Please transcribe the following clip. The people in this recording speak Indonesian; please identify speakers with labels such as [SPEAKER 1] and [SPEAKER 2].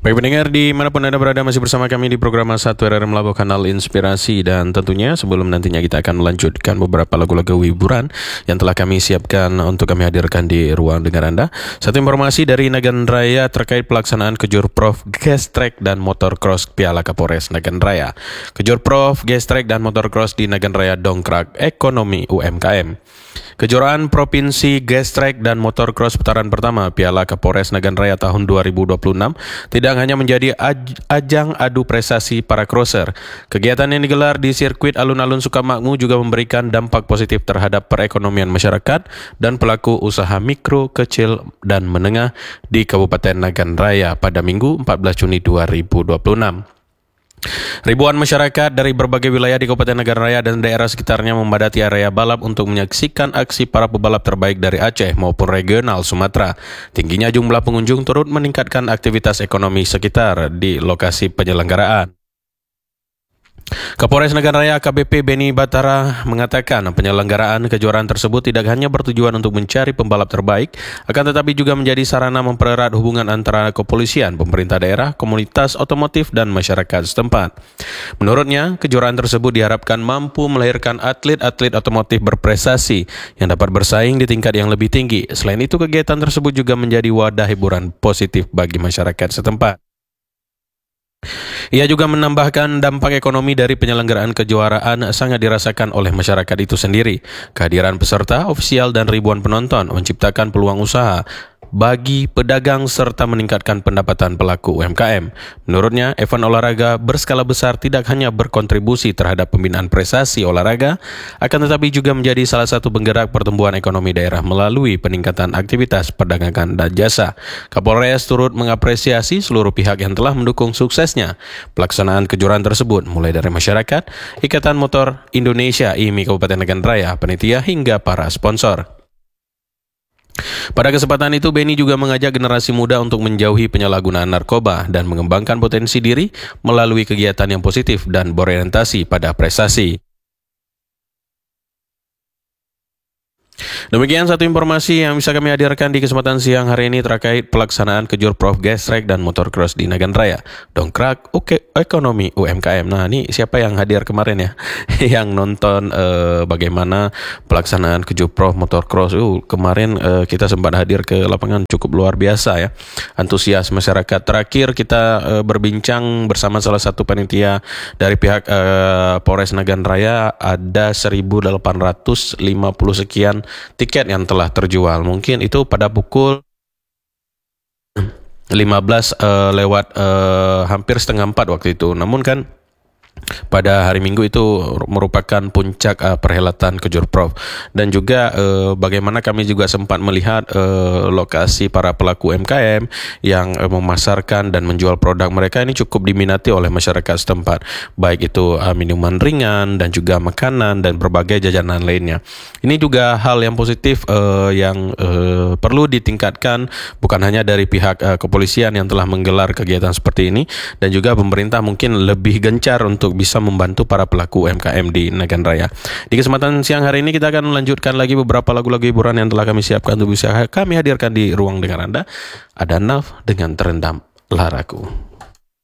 [SPEAKER 1] Baik pendengar, dimanapun Anda berada, masih bersama kami di program Satu RRM Labo Kanal Inspirasi. Dan tentunya sebelum nantinya kita akan melanjutkan beberapa lagu-lagu hiburan yang telah kami siapkan untuk kami hadirkan di ruang dengar Anda. Satu informasi dari Nagan Raya terkait pelaksanaan Kejur Prof Gas Track dan Motocross Piala Kapolres Nagan Raya. Kejur Prof Gas Track dan Motocross di Nagan Raya dongkrak ekonomi UMKM. Kejuaraan Provinsi Gas Track dan Motocross putaran pertama Piala Kapolres Nagan Raya tahun 2026 tidak hanya menjadi ajang adu prestasi para crosser. Kegiatan yang digelar di sirkuit alun-alun Sukamakmur juga memberikan dampak positif terhadap perekonomian masyarakat dan pelaku usaha mikro, kecil, dan menengah di Kabupaten Nagan Raya pada Minggu 14 Juni 2026. Ribuan masyarakat dari berbagai wilayah di Kabupaten Nagan Raya dan daerah sekitarnya memadati area balap untuk menyaksikan aksi para pebalap terbaik dari Aceh maupun regional Sumatera. Tingginya jumlah pengunjung turut meningkatkan aktivitas ekonomi sekitar di lokasi penyelenggaraan. Kapolres Nagan Raya AKBP Beni Batara mengatakan penyelenggaraan kejuaraan tersebut tidak hanya bertujuan untuk mencari pembalap terbaik, akan tetapi juga menjadi sarana mempererat hubungan antara kepolisian, pemerintah daerah, komunitas otomotif, dan masyarakat setempat. Menurutnya, kejuaraan tersebut diharapkan mampu melahirkan atlet-atlet otomotif berprestasi yang dapat bersaing di tingkat yang lebih tinggi. Selain itu, kegiatan tersebut juga menjadi wadah hiburan positif bagi masyarakat setempat. Ia juga menambahkan dampak ekonomi dari penyelenggaraan kejuaraan sangat dirasakan oleh masyarakat itu sendiri. Kehadiran peserta, ofisial, dan ribuan penonton menciptakan peluang usaha bagi pedagang serta meningkatkan pendapatan pelaku UMKM. Menurutnya, event olahraga berskala besar tidak hanya berkontribusi terhadap pembinaan prestasi olahraga, akan tetapi juga menjadi salah satu penggerak pertumbuhan ekonomi daerah melalui peningkatan aktivitas perdagangan dan jasa. Kapolres turut mengapresiasi seluruh pihak yang telah mendukung suksesnya pelaksanaan kejuaraan tersebut, mulai dari masyarakat, Ikatan Motor Indonesia IMI Kabupaten Nagan Raya, panitia, hingga para sponsor. Pada kesempatan itu, Beni juga mengajak generasi muda untuk menjauhi penyalahgunaan narkoba dan mengembangkan potensi diri melalui kegiatan yang positif dan berorientasi pada prestasi. Demikian satu informasi yang bisa kami hadirkan di kesempatan siang hari ini terkait pelaksanaan Kejur Prof Gas Track dan Motocross di Nagan Raya. Dongkrak ekonomi UMKM. Nah, ini siapa yang hadir kemarin ya? Yang nonton bagaimana pelaksanaan Kejur Prof Motocross. Kemarin kita sempat hadir ke lapangan, cukup luar biasa ya. Antusias masyarakat. Terakhir kita berbincang bersama salah satu panitia dari pihak Polres Nagan Raya, ada 1.850 sekian tiket yang telah terjual. Mungkin itu pada pukul 15 lewat hampir setengah 4 waktu itu. Namun kan pada hari Minggu itu merupakan puncak perhelatan Kejur Prof. Dan juga bagaimana kami juga sempat melihat lokasi para pelaku UMKM yang memasarkan dan menjual produk mereka ini cukup diminati oleh masyarakat setempat, baik itu minuman ringan dan juga makanan dan berbagai jajanan lainnya. Ini juga hal yang positif yang perlu ditingkatkan, bukan hanya dari pihak kepolisian yang telah menggelar kegiatan seperti ini, dan juga pemerintah mungkin lebih gencar untuk bisa membantu para pelaku UMKM di Nagan Raya. Di kesempatan siang hari ini kita akan melanjutkan lagi beberapa lagu-lagu hiburan yang telah kami siapkan untuk bisa kami hadirkan di ruang dengar Anda. Ada Naf dengan Terendam Laraku.